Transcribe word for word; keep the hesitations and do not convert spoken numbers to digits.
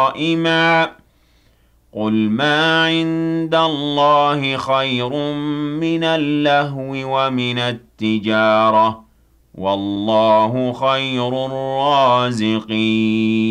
قائما قل ما عند الله خير من اللهو ومن التجارة والله خير الرازقين